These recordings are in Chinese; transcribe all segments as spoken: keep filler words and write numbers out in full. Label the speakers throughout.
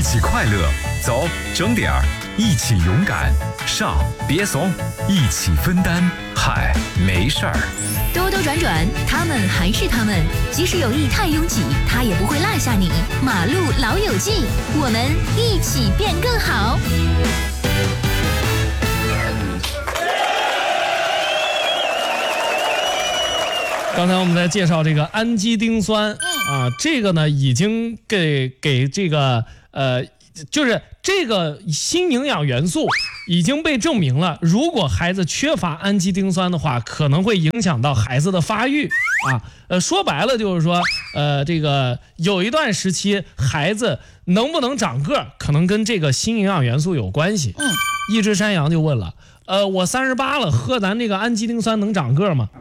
Speaker 1: 一起快乐，走，整点儿，一起勇敢，上，别怂，一起分担，嗨，没事儿。
Speaker 2: 兜兜转转，他们还是他们，即使有意太拥挤，他也不会落下你。马路老友记，我们一起变更好。
Speaker 3: 刚才我们在介绍这个氨基丁酸啊，这个呢已经给给这个呃，就是这个新营养元素已经被证明了，如果孩子缺乏氨基丁酸的话，可能会影响到孩子的发育啊。呃，说白了就是说，呃，这个有一段时期孩子能不能长个儿，可能跟这个新营养元素有关系。嗯，一只山羊就问了，呃，我三十八了，喝咱这个氨基丁酸能长个儿吗？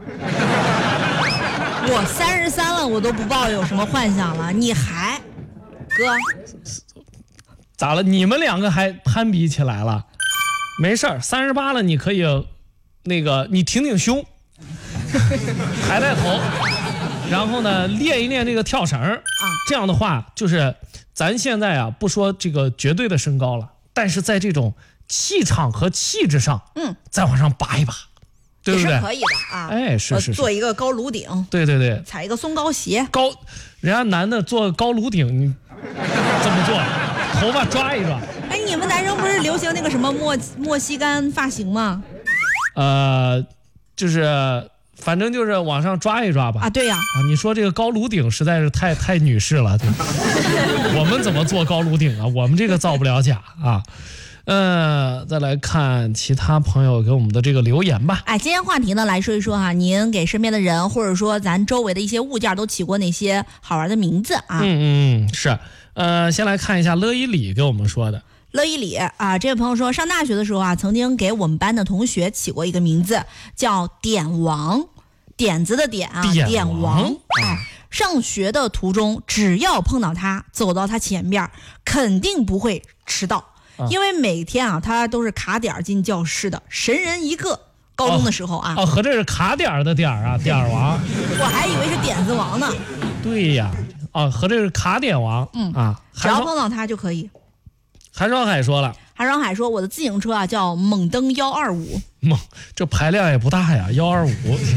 Speaker 4: 我三十三了，我都不抱有什么幻想了，你还，哥，
Speaker 3: 咋了？你们两个还攀比起来了？没事儿，三十八了，你可以，那个你挺挺胸，抬抬头，然后呢练一练这个跳绳啊。这样的话，就是咱现在啊，不说这个绝对的身高了，但是在这种气场和气质上，嗯，再往上拔一拔。对不对？
Speaker 4: 也是可以的啊！
Speaker 3: 哎，是是是，
Speaker 4: 做一个高颅顶，
Speaker 3: 对对对，
Speaker 4: 踩一个松糕鞋，
Speaker 3: 高，人家男的做高颅顶，你怎么做？头发抓一抓。
Speaker 4: 哎，你们男生不是流行那个什么莫莫西干发型吗？
Speaker 3: 呃，就是反正就是往上抓一抓吧。
Speaker 4: 啊，对呀、啊。
Speaker 3: 啊，你说这个高颅顶实在是太太女士了，我们怎么做高颅顶啊？我们这个造不了假啊。呃，再来看其他朋友给我们的这个留言吧。
Speaker 4: 哎，今天话题呢，来说一说哈，您给身边的人或者说咱周围的一些物件都起过哪些好玩的名字啊？
Speaker 3: 嗯嗯是，呃，先来看一下乐伊里给我们说的。
Speaker 4: 乐伊里啊，这位朋友说，上大学的时候啊，曾经给我们班的同学起过一个名字，叫点王，点子的点啊，
Speaker 3: 点王。
Speaker 4: 点王哎，上学的途中，只要碰到他，走到他前边，肯定不会迟到。因为每天啊，他都是卡点进教室的，神人一个。高中的时候啊，
Speaker 3: 哦，合着是卡点的点啊，点王。
Speaker 4: 我还以为是点子王呢。
Speaker 3: 对呀，哦，合着是卡点王。嗯啊，
Speaker 4: 只要碰到他就可以。
Speaker 3: 韩双海说了，
Speaker 4: 韩双海说我的自行车啊叫猛登幺二五。
Speaker 3: 猛，这排量也不大呀，幺二五。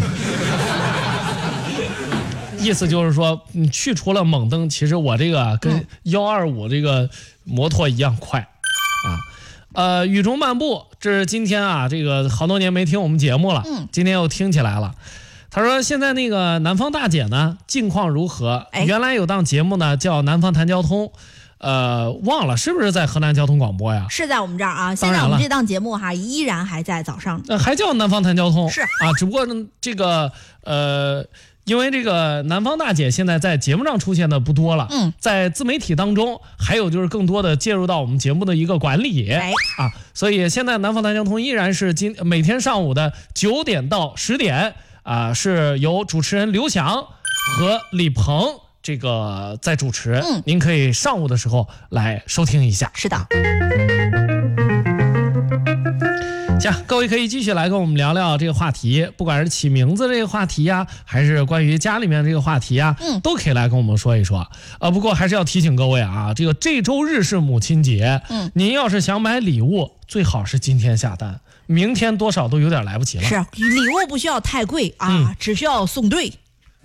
Speaker 3: 意思就是说，你去除了猛登，其实我这个跟幺二五这个摩托一样快。啊，呃，雨中漫步，这是今天啊，这个好多年没听我们节目了，嗯，今天又听起来了。他说现在那个南方大姐呢，近况如何？哎、原来有档节目呢，叫《南方谈交通》，呃，忘了是不是在河南交通广播呀？
Speaker 4: 是在我们这儿啊。现在我们这档节目哈，依然还在早上。
Speaker 3: 呃，还叫南方谈交通？
Speaker 4: 是
Speaker 3: 啊，只不过呢，这个呃。因为这个南方大姐现在在节目上出现的不多了，嗯，在自媒体当中，还有就是更多的介入到我们节目的一个管理，哎啊，所以现在南方谈交通依然是今每天上午的九点到十点啊，是由主持人刘翔和李鹏这个在主持，嗯，您可以上午的时候来收听一下。
Speaker 4: 是的。
Speaker 3: 行，各位可以继续来跟我们聊聊这个话题，不管是起名字这个话题呀，还是关于家里面这个话题呀，嗯，都可以来跟我们说一说。呃，不过还是要提醒各位啊，这个这周日是母亲节，嗯，您要是想买礼物，最好是今天下单，明天多少都有点来不及了。
Speaker 4: 是，礼物不需要太贵啊，嗯、只需要送对。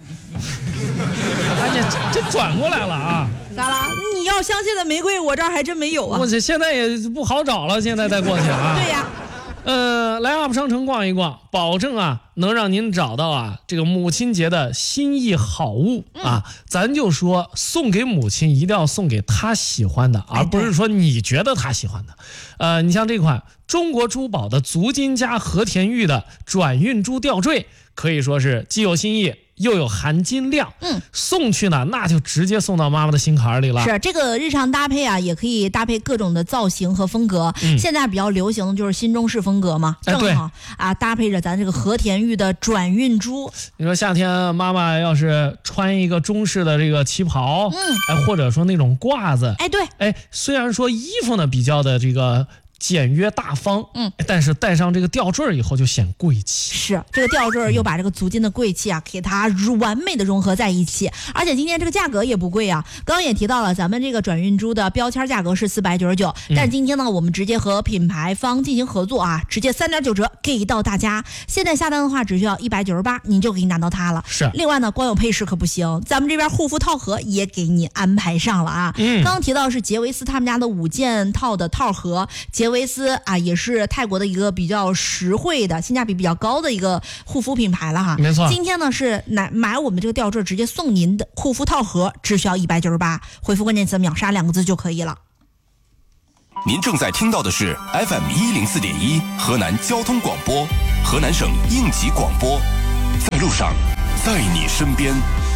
Speaker 3: 哎呀，这转过来了啊！
Speaker 4: 咋了？你要香榭的玫瑰，我这儿还真没有啊。
Speaker 3: 我这现在也不好找了，现在再过去啊。
Speaker 4: 对呀。
Speaker 3: 呃，来 U P 商城逛一逛，保证啊能让您找到啊这个母亲节的心意好物啊。嗯、咱就说送给母亲一定要送给她喜欢的，而不是说你觉得她喜欢的。呃，你像这款中国珠宝的足金加和田玉的转运珠吊坠，可以说是既有新意又有含金量，嗯，送去呢，那就直接送到妈妈的心坎里了。
Speaker 4: 是这个日常搭配啊，也可以搭配各种的造型和风格。嗯、现在比较流行的就是新中式风格嘛，正好、哎、啊搭配着咱这个和田玉的转运珠。
Speaker 3: 你说夏天妈妈要是穿一个中式的这个旗袍，嗯，哎，或者说那种褂子，
Speaker 4: 哎对，
Speaker 3: 哎，虽然说衣服呢比较的这个简约大方，
Speaker 4: 嗯，
Speaker 3: 但是戴上这个吊坠以后就显贵气。
Speaker 4: 是这个吊坠又把这个足金的贵气啊，给它完美的融合在一起，而且今天这个价格也不贵啊。刚刚也提到了，咱们这个转运珠的标签价格是四百九十九，但是今天呢，我们直接和品牌方进行合作啊，直接三点九折给到大家。现在下单的话，只需要一百九十八，您就可以拿到它了。
Speaker 3: 是。
Speaker 4: 另外呢，光有配饰可不行，咱们这边护肤套盒也给你安排上了啊。嗯。刚刚提到是杰维斯他们家的五件套的套盒，杰维斯啊也是泰国的一个比较实惠的、性价比比较高的一个护肤品牌了哈。
Speaker 3: 没错。
Speaker 4: 今天呢是买买我们这个吊坠，直接送您的护肤套盒，只需要一百九十八，回复关键词秒杀两个字就可以了。
Speaker 5: 您正在听到的是 F M 一零四点一河南交通广播，河南省应急广播，在路上，在你身边。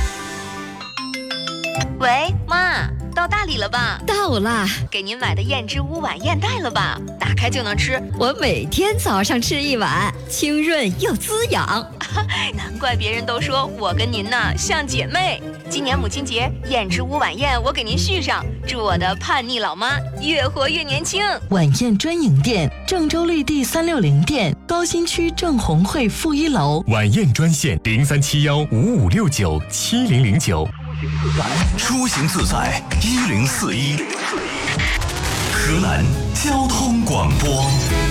Speaker 2: 喂，妈，到大理了吧？
Speaker 6: 到了，
Speaker 2: 给您买的燕之屋晚宴带了吧？打开就能吃，
Speaker 6: 我每天早上吃一碗，清润又滋养。
Speaker 2: 难怪别人都说我跟您呢像姐妹。今年母亲节燕之屋晚宴，我给您续上，祝我的叛逆老妈越活越年轻。
Speaker 7: 晚宴专营店：郑州绿地三六零店，高新区郑红会负一楼。
Speaker 1: 晚宴专线零三七幺五五六九七零零九。
Speaker 5: 出行自在一零四一，河南交通广播。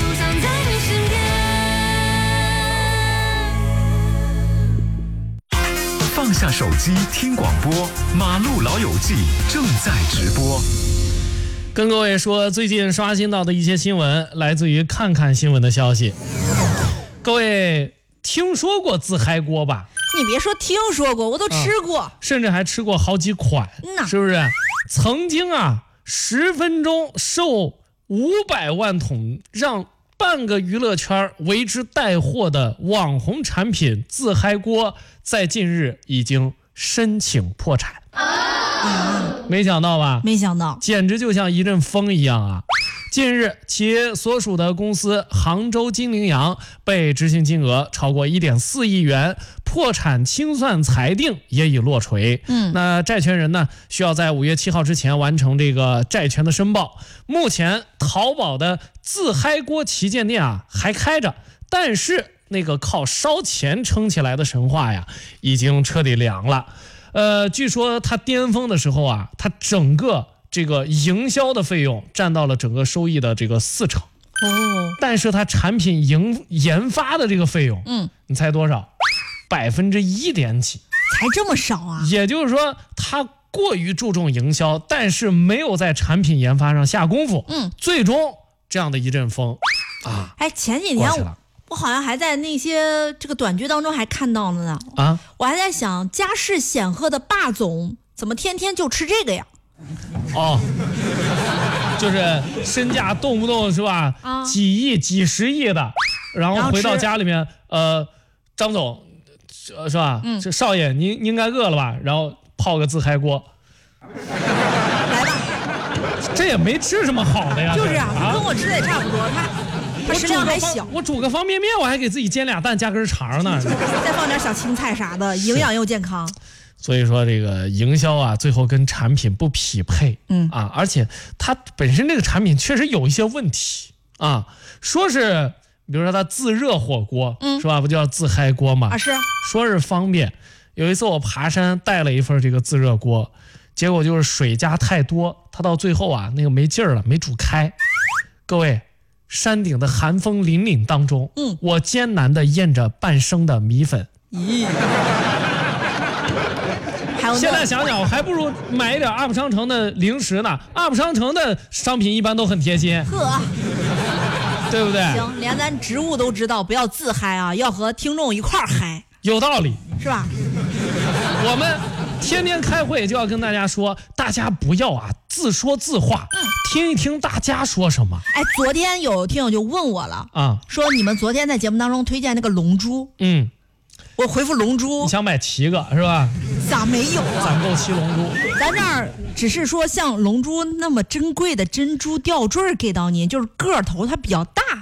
Speaker 1: 放下手机听广播，马路老友记正在直播。
Speaker 3: 跟各位说，最近刷新到的一些新闻，来自于看看新闻的消息。各位听说过自嗨锅吧？
Speaker 4: 你别说听说过，我都吃过，
Speaker 3: 啊、甚至还吃过好几款，
Speaker 4: 嗯、
Speaker 3: 是不是？曾经啊，十分钟售五百万桶，让半个娱乐圈为之带货的网红产品自嗨锅，在近日已经申请破产。啊、没想到吧？
Speaker 4: 没想到，
Speaker 3: 简直就像一阵风一样啊！近日，其所属的公司杭州金陵洋被执行金额超过 一点四亿元，破产清算裁定也已落锤。嗯，那债权人呢，需要在五月七号之前完成这个债权的申报。目前，淘宝的自嗨锅旗舰店啊还开着，但是那个靠烧钱撑起来的神话呀，已经彻底凉了。呃，据说它巅峰的时候啊，它整个这个营销的费用占到了整个收益的这个四成。哦，但是它产品研研发的这个费用，嗯，你猜多少？百分之一点几，
Speaker 4: 才这么少啊？
Speaker 3: 也就是说，它过于注重营销，但是没有在产品研发上下功夫。嗯，最终这样的一阵风啊，
Speaker 4: 哎，前几天我。我好像还在那些这个短剧当中还看到了呢啊！我还在想，家世显赫的霸总怎么天天就吃这个呀？
Speaker 3: 哦，就是身价动不动是吧？啊，几亿、几十亿的，然后回到家里面，呃，张总，呃，是吧？嗯，这少爷您应该饿了吧？然后泡个自嗨锅，
Speaker 4: 来吧，
Speaker 3: 这也没吃什么好的呀。
Speaker 4: 就是啊，跟我吃的也差不多，他。它食量还小，
Speaker 3: 我煮个方便面，我还给自己煎俩蛋加根肠呢，
Speaker 4: 再放点小青菜啥的，营养又健康。
Speaker 3: 所以说这个营销啊，最后跟产品不匹配，嗯啊，而且它本身这个产品确实有一些问题啊，说是比如说它自热火锅，嗯，是吧？不叫自嗨锅嘛？
Speaker 4: 啊是，
Speaker 3: 说是方便。有一次我爬山带了一份这个自热锅，结果就是水加太多，它到最后啊那个没劲儿了，没煮开。各位。山顶的寒风凛凛当中，嗯，我艰难地咽着半升的米粉。咦，现在想想，我还不如买一点 U P 商城的零食呢。U P 商城的商品一般都很贴心，
Speaker 4: 呵，
Speaker 3: 对不对？
Speaker 4: 行，连咱植物都知道不要自嗨啊，要和听众一块儿嗨，
Speaker 3: 有道理，
Speaker 4: 是吧？
Speaker 3: 我们天天开会就要跟大家说，大家不要啊自说自话，嗯，听一听大家说什么。
Speaker 4: 哎，昨天有听友就问我了啊，说你们昨天在节目当中推荐那个龙珠，嗯，我回复龙珠，
Speaker 3: 你想买七个是吧？
Speaker 4: 咋没有啊？
Speaker 3: 攒够七龙珠。
Speaker 4: 咱这儿只是说像龙珠那么珍贵的珍珠吊坠给到您，就是个头它比较大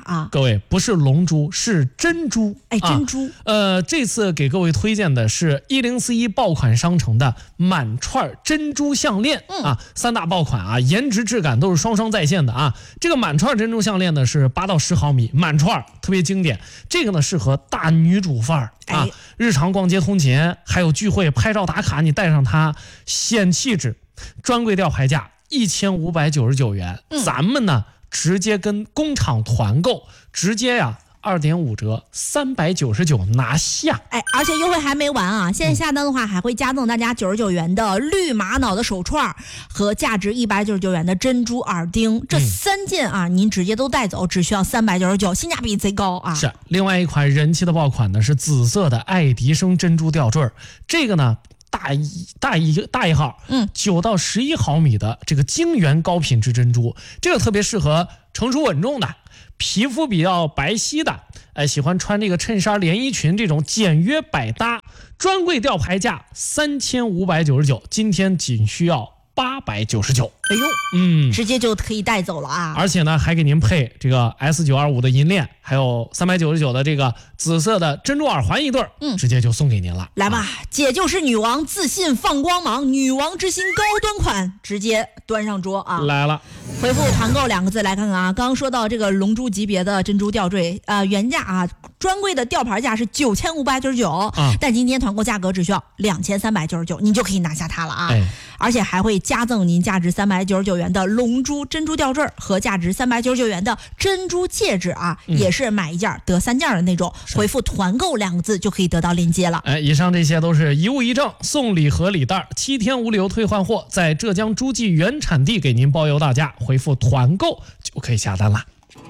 Speaker 4: 啊。
Speaker 3: 各位，不是龙珠，是珍珠。
Speaker 4: 哎，珍珠。
Speaker 3: 啊、呃，这次给各位推荐的是一零四一爆款商城的满串珍珠项链、嗯、啊，三大爆款啊，颜值质感都是双双在线的啊。这个满串珍珠项链呢是八到十毫米，满串特别经典。这个呢适合大女主范儿啊、哎，日常逛街通勤，还有聚会拍照打卡，你戴上它显气质。专柜吊牌价一千五百九十九元、嗯，咱们呢直接跟工厂团购，直接呀二点五折，三百九十九拿下。
Speaker 4: 哎，而且优惠还没完啊！现在下单的话，还会加赠大家九十九元的绿玛瑙的手串和价值一百九十九元的珍珠耳钉，这三件啊，嗯、您直接都带走，只需要三百九十九，性价比贼高啊！
Speaker 3: 是。另外一款人气的爆款呢，是紫色的爱迪生珍珠吊坠，这个呢。大一大一大一号，嗯，九到十一毫米的这个晶圆高品质珍珠，这个特别适合成熟稳重的、皮肤比较白皙的，哎，喜欢穿这个衬衫、连衣裙这种简约百搭。专柜吊牌价三千五百九十九，今天仅需要八百九十九。
Speaker 4: 哎呦，嗯，直接就可以带走了啊！
Speaker 3: 而且呢，还给您配这个 S 九二五的银链，还有三百九十九的这个紫色的珍珠耳环一对，嗯，直接就送给您了。
Speaker 4: 来吧，啊、姐就是女王，自信放光芒，女王之心高端款，直接端上桌啊！
Speaker 3: 来了，
Speaker 4: 回复团购两个字来看看啊。刚刚说到这个龙珠级别的珍珠吊坠，呃，原价啊，专柜的吊牌价是九千五百九十九，啊，但今天团购价格只需要两千三百九十九，你就可以拿下它了啊！哎，而且还会加赠您价值三百九十九元的龙珠珍珠吊坠和价值三百九十九元的珍珠戒指啊，嗯、也是买一件得三件的那种。回复团购两个字就可以得到链接了。
Speaker 3: 哎，以上这些都是一物一证，送礼盒礼袋，七天无理由退换货，在浙江诸暨原产地给您包邮到家。回复团购就可以下单了。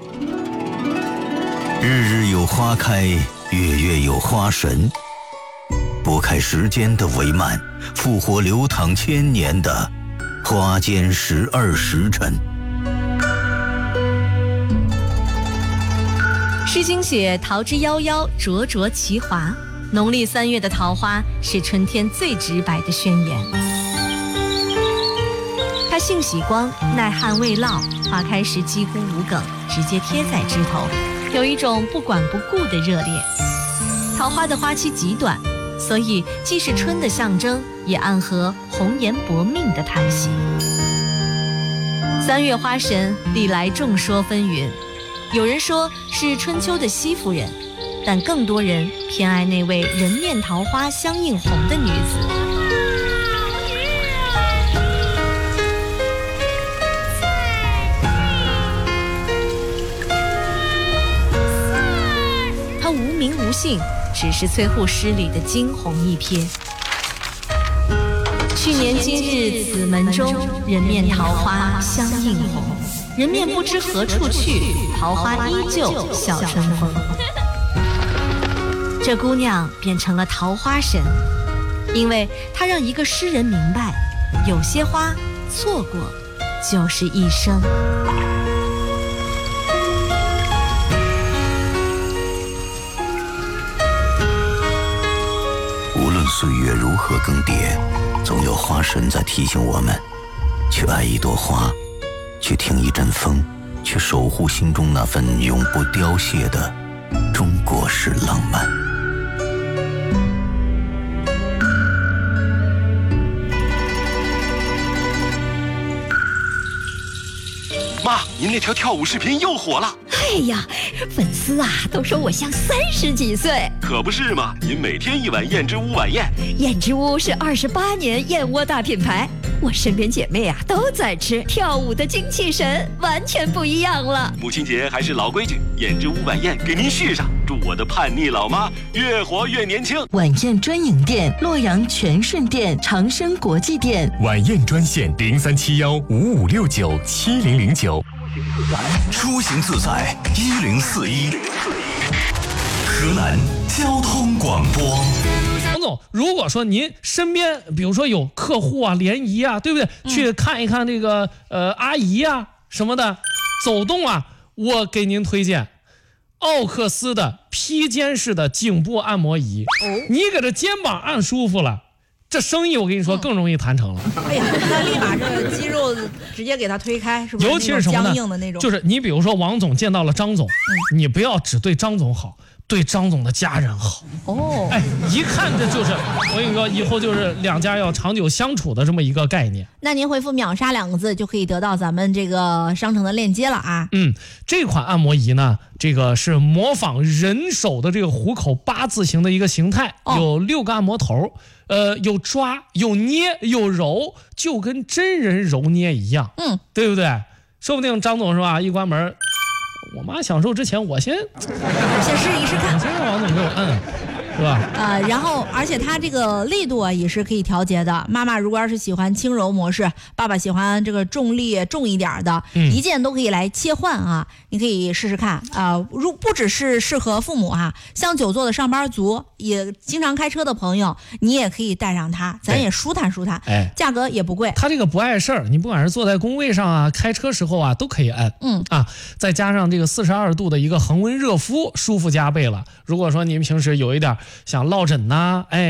Speaker 8: 日日有花开，月月有花神，拨开时间的帷幔，复活流淌千年的花间十二时辰。
Speaker 6: 诗经写桃之夭夭，灼灼其华。农历三月的桃花是春天最直白的宣言。它性喜光，耐旱未涝，花开时几乎无梗，直接贴在枝头，有一种不管不顾的热烈。桃花的花期极短，所以既是春的象征，也暗合红颜薄命的叹息。三月花神历来众说纷纭，有人说是春秋的西夫人，但更多人偏爱那位人面桃花相映红的女子。她无名无姓，只是崔护诗里的惊鸿一瞥。去年今日此门中，人面桃花相映红。人面不知何处去，桃花依旧笑春风。这姑娘变成了桃花神，因为她让一个诗人明白，有些花错过就是一生。
Speaker 8: 无论岁月如何更迭，总有花神在提醒我们，去爱一朵花，去听一阵风，去守护心中那份永不凋谢的中国式浪漫。
Speaker 5: 妈，您那条跳舞视频又火了！
Speaker 9: 哎呀，粉丝啊都说我像三十几岁。
Speaker 5: 可不是嘛，您每天一碗燕之屋晚宴。
Speaker 9: 燕之屋是二十八年燕窝大品牌，我身边姐妹啊都在吃，跳舞的精气神完全不一样了。
Speaker 5: 母亲节还是老规矩，燕之屋晚宴给您续上，祝我的叛逆老妈越活越年轻。
Speaker 7: 晚宴专营店：洛阳全顺店、长生国际店。
Speaker 1: 晚宴专线零三七幺五五六九七零零九。
Speaker 5: 出行自在一零四一，河南交通广播。
Speaker 3: 王总，如果说您身边比如说有客户啊、联谊啊，对不对？嗯、去看一看这个呃阿姨啊什么的，走动啊，我给您推荐奥克斯的披肩式的颈部按摩仪。哦，你给这肩膀按舒服了， 这生意我跟你说更容易谈成了。
Speaker 4: 哎呀，那立马这肌肉直接给他推开，是不是？
Speaker 3: 尤其是什么呢？
Speaker 4: 僵硬的那种。
Speaker 3: 就是你比如说王总见到了张总，嗯、你不要只对张总好，对张总的家人好。
Speaker 4: 哦，
Speaker 3: 哎，一看这就是我跟你说，以后就是两家要长久相处的这么一个概念。
Speaker 4: 那您回复秒杀两个字就可以得到咱们这个商城的链接了啊。
Speaker 3: 嗯，这款按摩仪呢，这个是模仿人手的这个虎口八字形的一个形态，哦、有六个按摩头，呃，有抓有捏有揉，就跟真人揉捏一样。嗯，对不对？说不定张总是吧，一关门，我妈享受之前，我先
Speaker 4: 先试一试看，
Speaker 3: 先让王总给我摁。是吧？
Speaker 4: 呃，然后而且它这个力度啊也是可以调节的。妈妈如果要是喜欢轻柔模式，爸爸喜欢这个重力重一点的，嗯、一键都可以来切换啊。你可以试试看啊、呃，如不只是适合父母哈、啊，像久坐的上班族，也经常开车的朋友，你也可以带上它，咱也舒坦舒坦。哎，价格也不贵。
Speaker 3: 它这个不碍事儿，你不管是坐在工位上啊，开车时候啊，都可以按。嗯啊，再加上这个四十二度的一个恒温热敷，舒服加倍了。如果说您平时有一点想落枕呐、啊，哎。